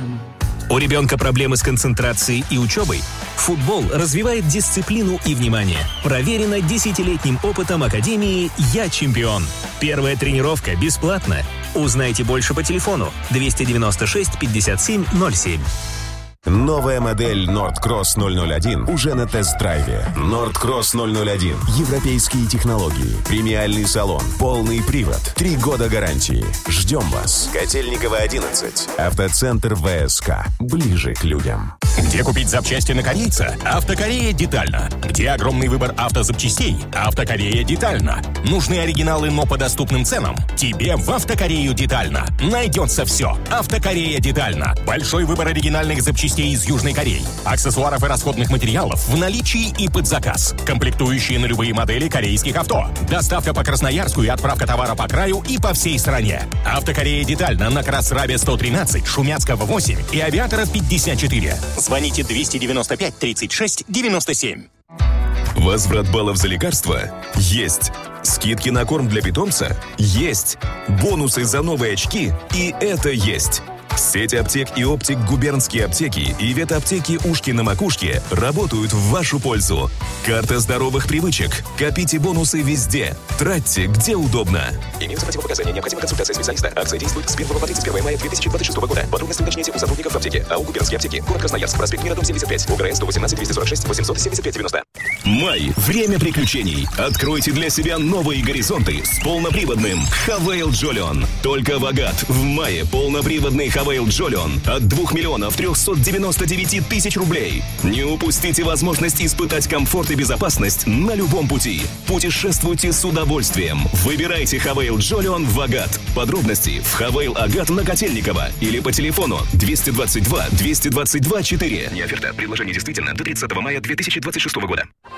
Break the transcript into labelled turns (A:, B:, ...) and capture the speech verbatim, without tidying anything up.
A: У ребенка проблемы с концентрацией и учебой? Футбол развивает дисциплину и внимание. Проверено десятилетним опытом Академии «Я чемпион». Первая тренировка бесплатна. Узнайте больше по телефону двести девяносто шесть пятьдесят семь ноль семь.
B: Новая модель Nord Cross ноль ноль один уже на тест-драйве. Nord Cross ноль ноль один. Европейские технологии, премиальный салон, полный привод, три года гарантии. Ждем вас. Котельниково, одиннадцать. Автоцентр ВСК. Ближе к людям.
C: Где купить запчасти на корейца? Автокорея детально. Где огромный выбор автозапчастей? Автокорея детально. Нужны оригиналы, но по доступным ценам? Тебе в Автокорею детально. Найдется все. Автокорея детально. Большой выбор оригинальных запчастей из Южной Кореи. Аксессуаров и расходных материалов в наличии и под заказ. Комплектующие на любые модели корейских авто. Доставка по Красноярску и отправка товара по краю и по всей стране. Автокорея детально на Красрабе сто тринадцать, Шумяцкого восемь и Авиаторов пятьдесят четыре. Звоните двести девяносто пять тридцать шесть девяносто семь.
D: Возврат баллов за лекарства? Есть. Скидки на корм для питомца? Есть. Бонусы за новые очки? И это есть. Сеть аптек и оптик «Губернские аптеки» и ветаптеки «Ушки на макушке» работают в вашу пользу. Карта здоровых привычек. Копите бонусы везде. Тратьте, где удобно.
E: Имеются противопоказания. Необходима консультация специалиста. Акция действует с первого по тридцать первое мая две тысячи двадцать шестого года. Подробности уточните у сотрудников аптеки. АО «Губернские аптеки». Город Красноярск. Проспект Мира, дом семьдесят пять. УГРН сто восемнадцать двести сорок шесть восемьсот семьдесят пять девяносто.
D: Май. Время приключений. Откройте для себя новые горизонты с полноприводным Хавейл Джолион. Только в Агат в мае полноприводный Хавейл Джолион от двух миллионов трехсот девяноста девяти тысяч рублей. Не упустите возможность испытать комфорт и безопасность на любом пути. Путешествуйте с удовольствием. Выбирайте Хавейл Джолион в Агат. Подробности в Хавейл Агат на Котельниково или по телефону двести двадцать два двести двадцать два четыре.
E: Не оферта. Предложение действительно до тридцатого мая две тысячи двадцать шестого года.